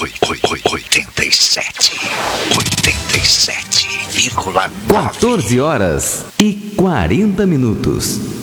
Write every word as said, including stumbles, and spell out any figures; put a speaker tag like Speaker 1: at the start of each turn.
Speaker 1: oitenta e sete. oitenta e sete vírgula nove.
Speaker 2: quatorze horas e quarenta minutos.